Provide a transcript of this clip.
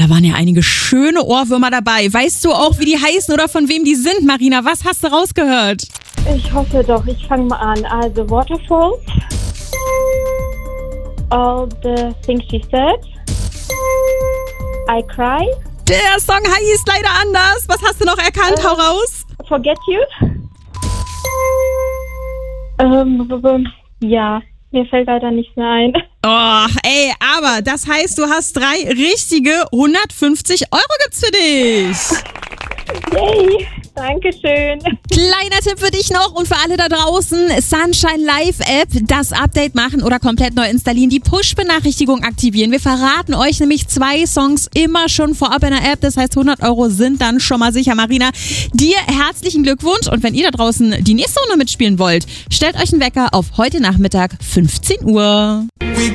da waren ja einige schöne Ohrwürmer dabei. Weißt du auch, wie die heißen oder von wem die sind, Marina? Was hast du rausgehört? Ich hoffe doch, ich fange mal an. Also Waterfalls, All the Things She Said, I Cry. Der Song hieß leider anders. Was hast du noch erkannt? Hau raus. Forget You. Ja, mir fällt leider nichts mehr ein. Oh, ey, aber das heißt, du hast 3 richtige 150 € gibt's für dich. Yay, Dankeschön. Kleiner Tipp für dich noch und für alle da draußen, Sunshine Live App, das Update machen oder komplett neu installieren, die Push-Benachrichtigung aktivieren. Wir verraten euch nämlich 2 Songs immer schon vorab in der App, das heißt 100 € sind dann schon mal sicher. Marina, dir herzlichen Glückwunsch und wenn ihr da draußen die nächste Runde mitspielen wollt, stellt euch einen Wecker auf heute Nachmittag 15 Uhr.